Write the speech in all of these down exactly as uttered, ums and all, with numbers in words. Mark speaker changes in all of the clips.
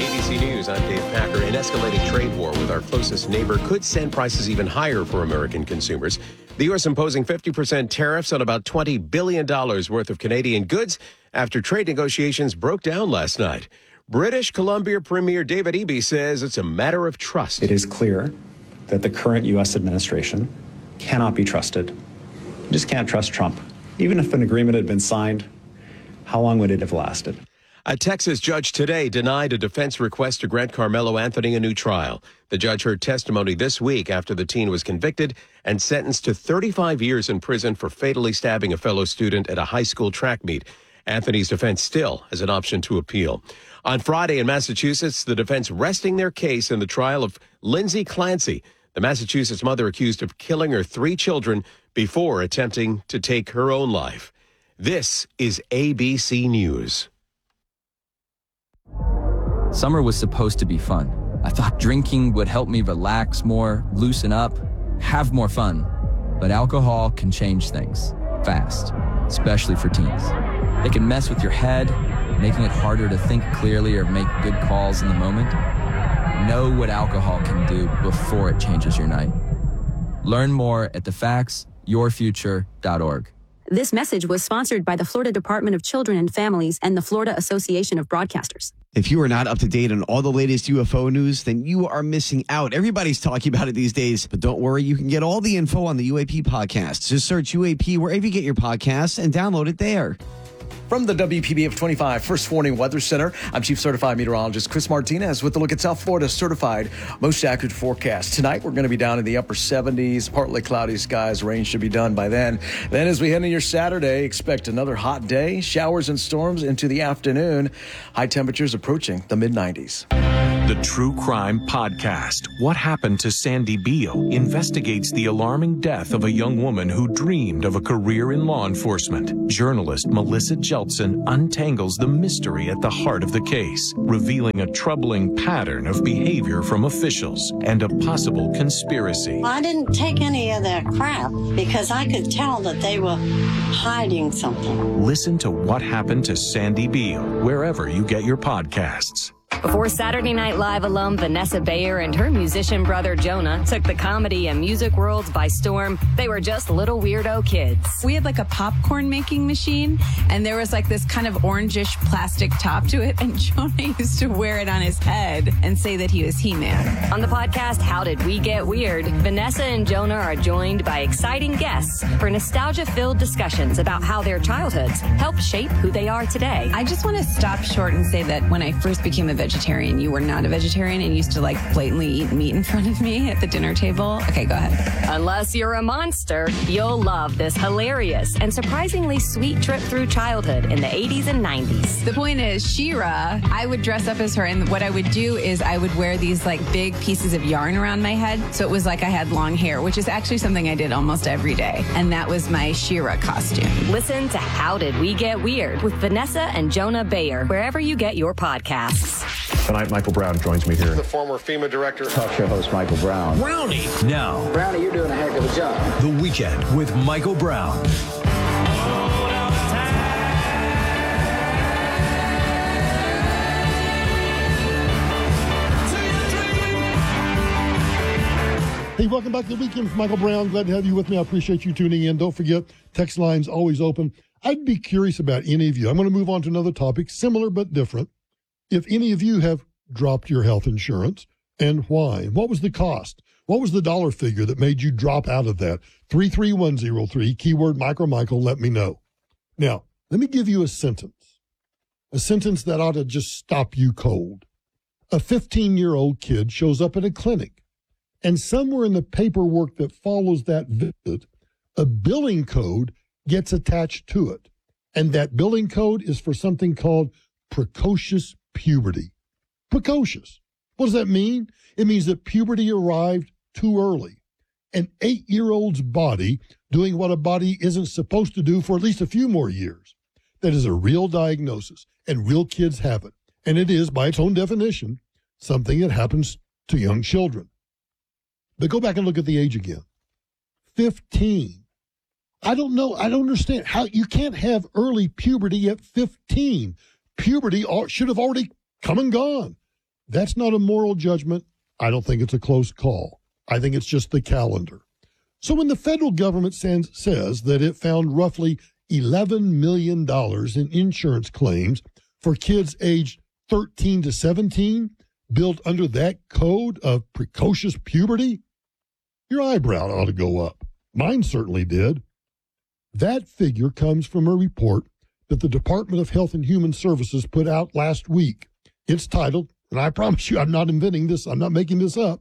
Speaker 1: A B C News, I'm Dave Packer. An escalating trade war with our closest neighbor could send prices even higher for American consumers. The U S imposing fifty percent tariffs on about twenty billion dollars worth of Canadian goods after trade negotiations broke down last night. British Columbia Premier David Eby says it's a matter of trust.
Speaker 2: It is clear that the current U S administration cannot be trusted. You just can't trust Trump. Even if an agreement had been signed, how long would it have lasted?
Speaker 1: A Texas judge today denied a defense request to grant Carmelo Anthony a new trial. The judge heard testimony this week after the teen was convicted and sentenced to thirty-five years in prison for fatally stabbing a fellow student at a high school track meet. Anthony's defense still has an option to appeal. On Friday in Massachusetts, the defense resting their case in the trial of Lindsay Clancy, the Massachusetts mother accused of killing her three children before attempting to take her own life. This is A B C News.
Speaker 3: Summer was supposed to be fun. I thought drinking would help me relax more, loosen up, have more fun. But alcohol can change things fast, especially for teens. It can mess with your head, making it harder to think clearly or make good calls in the moment. Know what alcohol can do before it changes your night. Learn more at the facts your future dot org.
Speaker 4: This message was sponsored by the Florida Department of Children and Families and the Florida Association of Broadcasters.
Speaker 5: If you are not up to date on all the latest U F O news, then you are missing out. Everybody's talking about it these days, but don't worry, you can get all the info on the U A P podcast. Just search U A P wherever you get your podcasts and download it there.
Speaker 6: From the W P B F twenty-five First Warning Weather Center, I'm Chief Certified Meteorologist Chris Martinez with a look at South Florida's certified most accurate forecast. Tonight, we're going to be down in the upper seventies, partly cloudy skies. Rain should be done by then. Then as we head into your Saturday, expect another hot day, showers and storms into the afternoon. High temperatures approaching the mid nineties.
Speaker 7: The True Crime Podcast, What Happened to Sandy Beale, investigates the alarming death of a young woman who dreamed of a career in law enforcement. Journalist Melissa Jeltsin untangles the mystery at the heart of the case, revealing a troubling pattern of behavior from officials and a possible conspiracy.
Speaker 8: I didn't take any of that crap because I could tell that they were hiding something.
Speaker 7: Listen to What Happened to Sandy Beale, wherever you get your podcasts.
Speaker 9: Before Saturday Night Live alum Vanessa Bayer and her musician brother Jonah took the comedy and music worlds by storm, they were just little weirdo kids.
Speaker 10: We had like a popcorn making machine, and there was like this kind of orangish plastic top to it, and Jonah used to wear it on his head and say that he was He-Man.
Speaker 9: On the podcast, How Did We Get Weird? Vanessa and Jonah are joined by exciting guests for nostalgia-filled discussions about how their childhoods helped shape who they are today.
Speaker 10: I just want to stop short and say that when I first became a vegetarian, you were not a vegetarian and used to like blatantly eat meat in front of me at the dinner table. Okay, go ahead.
Speaker 9: Unless you're a monster, you'll love this hilarious and surprisingly sweet trip through childhood in the eighties and nineties.
Speaker 10: The point is, She-Ra, I would dress up as her, and what I would do is I would wear these like big pieces of yarn around my head, so it was like I had long hair, which is actually something I did almost every day, and that was my She-Ra costume.
Speaker 9: Listen to How Did We Get Weird with Vanessa and Jonah Bayer, wherever you get your podcasts.
Speaker 11: Tonight, Michael Brown joins me here.
Speaker 12: The former FEMA director.
Speaker 13: Talk show host Michael Brown.
Speaker 14: Brownie. Now.
Speaker 13: Brownie, you're doing a heck of a job.
Speaker 14: The Weekend with Michael Brown.
Speaker 15: Hey, welcome back to The Weekend with Michael Brown. Glad to have you with me. I appreciate you tuning in. Don't forget, text line's always open. I'd be curious about any of you. I'm going to move on to another topic, similar but different. If any of you have dropped your health insurance, and why? What was the cost? What was the dollar figure that made you drop out of that? three three one zero three, keyword Micro Michael, let me know. Now, let me give you a sentence. A sentence that ought to just stop you cold. A fifteen-year-old kid shows up at a clinic, and somewhere in the paperwork that follows that visit, a billing code gets attached to it. And that billing code is for something called precocious puberty. Precocious. What does that mean? It means that puberty arrived too early. An eight-year-old's body doing what a body isn't supposed to do for at least a few more years. That is a real diagnosis, and real kids have it. And it is, by its own definition, something that happens to young children. But go back and look at the age again. fifteen. I don't know. I don't understand how you can't have early puberty at fifteen. Puberty should have already come and gone. That's not a moral judgment. I don't think it's a close call. I think it's just the calendar. So when the federal government sends, says that it found roughly eleven million dollars in insurance claims for kids aged thirteen to seventeen built under that code of precocious puberty, your eyebrow ought to go up. Mine certainly did. That figure comes from a report that the Department of Health and Human Services put out last week. It's titled, and I promise you I'm not inventing this, I'm not making this up,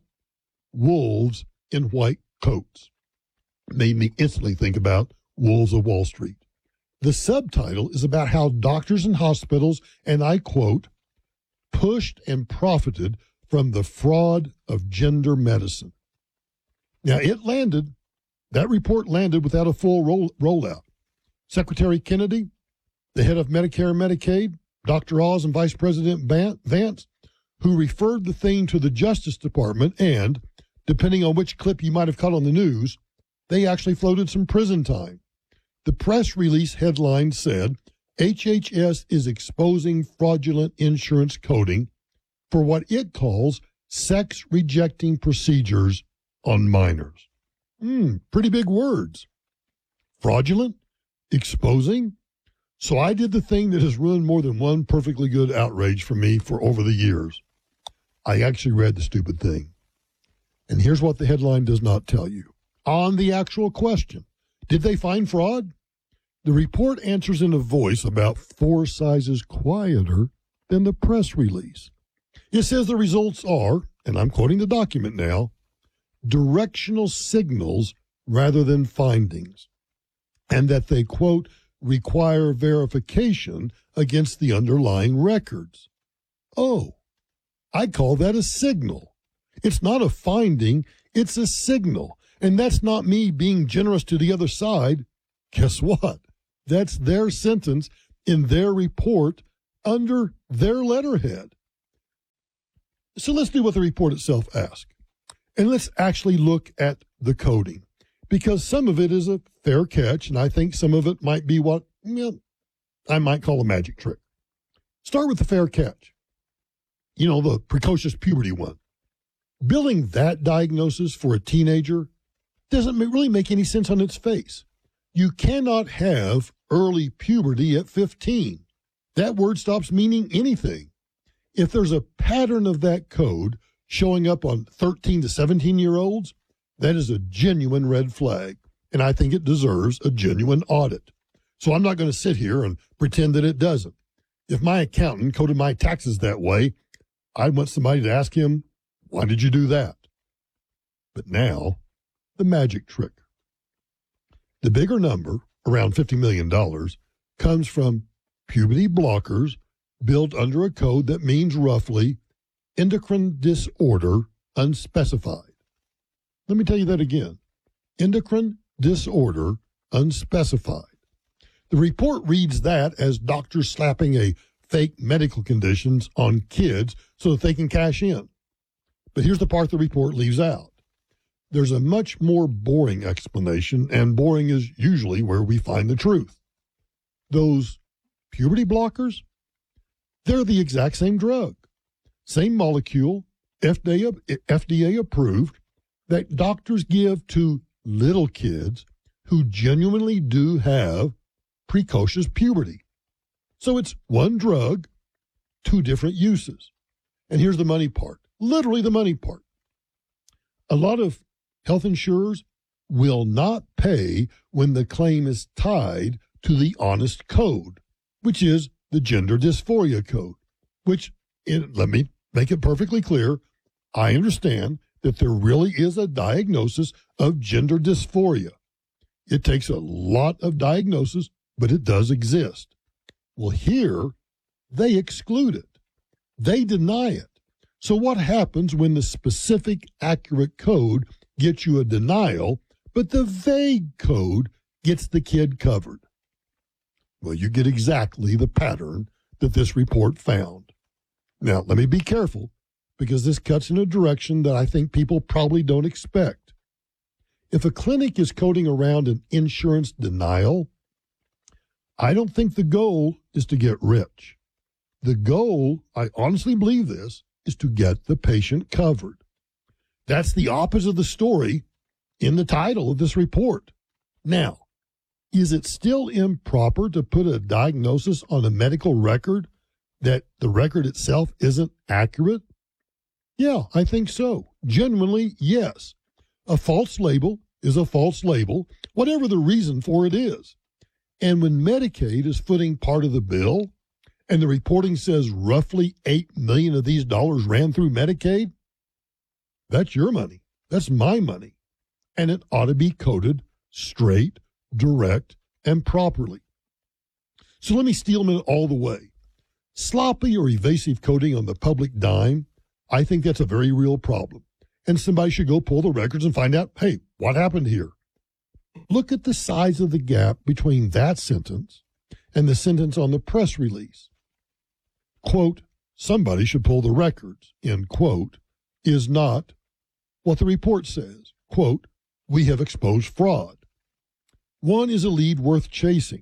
Speaker 15: Wolves in White Coats. Made me instantly think about Wolves of Wall Street. The subtitle is about how doctors and hospitals, and I quote, pushed and profited from the fraud of gender medicine. Now, it landed, that report landed without a full roll, rollout. Secretary Kennedy, the head of Medicare and Medicaid, Doctor Oz, and Vice President Vance, who referred the thing to the Justice Department, and, depending on which clip you might have caught on the news, they actually floated some prison time. The press release headline said, H H S is exposing fraudulent insurance coding for what it calls sex-rejecting procedures on minors. Hmm, pretty big words. Fraudulent? Exposing? So I did the thing that has ruined more than one perfectly good outrage for me for over the years. I actually read the stupid thing. And here's what the headline does not tell you. On the actual question, did they find fraud? The report answers in a voice about four sizes quieter than the press release. It says the results are, and I'm quoting the document now, directional signals rather than findings, and that they, quote, require verification against the underlying records. Oh, I call that a signal. It's not a finding, it's a signal. And that's not me being generous to the other side. Guess what? That's their sentence in their report under their letterhead. So let's do what the report itself asks. And let's actually look at the coding, because some of it is a fair catch, and I think some of it might be what you know, I might call a magic trick. Start with the fair catch. You know, the precocious puberty one. Billing that diagnosis for a teenager doesn't really make any sense on its face. You cannot have early puberty at fifteen. That word stops meaning anything. If there's a pattern of that code showing up on thirteen to seventeen-year-olds, that is a genuine red flag, and I think it deserves a genuine audit. So I'm not going to sit here and pretend that it doesn't. If my accountant coded my taxes that way, I want somebody to ask him, why did you do that? But now, the magic trick. The bigger number, around fifty million dollars, comes from puberty blockers built under a code that means roughly endocrine disorder unspecified. Let me tell you that again. Endocrine disorder unspecified. The report reads that as doctors slapping a fake medical conditions on kids so that they can cash in. But here's the part the report leaves out. There's a much more boring explanation, and boring is usually where we find the truth. Those puberty blockers, they're the exact same drug, same molecule, F D A, F D A approved, that doctors give to little kids who genuinely do have precocious puberty. So it's one drug, two different uses. And here's the money part, literally the money part. A lot of health insurers will not pay when the claim is tied to the honest code, which is the gender dysphoria code, which, in, let me make it perfectly clear, I understand that there really is a diagnosis of gender dysphoria. It takes a lot of diagnosis, but it does exist. Well, here, they exclude it. They deny it. So what happens when the specific, accurate code gets you a denial, but the vague code gets the kid covered? Well, you get exactly the pattern that this report found. Now, let me be careful, because this cuts in a direction that I think people probably don't expect. If a clinic is coding around an insurance denial, I don't think the goal is to get rich. The goal, I honestly believe this, is to get the patient covered. That's the opposite of the story in the title of this report. Now, is it still improper to put a diagnosis on a medical record that the record itself isn't accurate? Yeah, I think so. Genuinely, yes. A false label is a false label, whatever the reason for it is. And when Medicaid is footing part of the bill, and the reporting says roughly eight million dollars of these dollars ran through Medicaid, that's your money. That's my money. And it ought to be coded straight, direct, and properly. So let me Steelman it all the way. Sloppy or evasive coding on the public dime, I think that's a very real problem. And somebody should go pull the records and find out, hey, what happened here? Look at the size of the gap between that sentence and the sentence on the press release. Quote, somebody should pull the records, end quote, is not what the report says. Quote, we have exposed fraud. One is a lead worth chasing.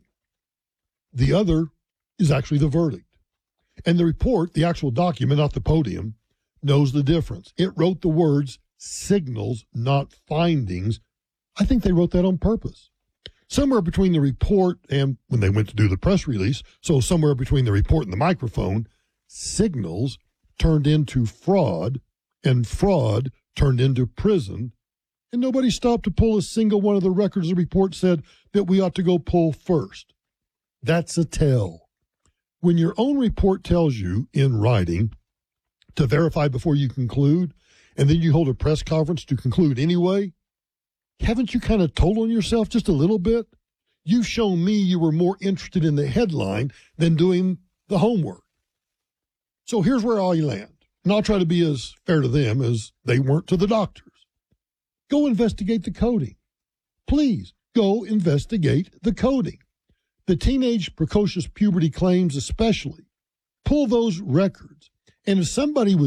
Speaker 15: The other is actually the verdict. And the report, the actual document, not the podium, knows the difference. It wrote the words signals, not findings. I think they wrote that on purpose. Somewhere between the report and when they went to do the press release, so somewhere between the report and the microphone, signals turned into fraud, and fraud turned into prison, and nobody stopped to pull a single one of the records the report said that we ought to go pull first. That's a tell. When your own report tells you in writing to verify before you conclude, and then you hold a press conference to conclude anyway, haven't you kind of told on yourself just a little bit? You've shown me you were more interested in the headline than doing the homework. So here's where I land, and I'll try to be as fair to them as they weren't to the doctors. Go investigate the coding. Please, go investigate the coding. The teenage precocious puberty claims especially. Pull those records. And if somebody was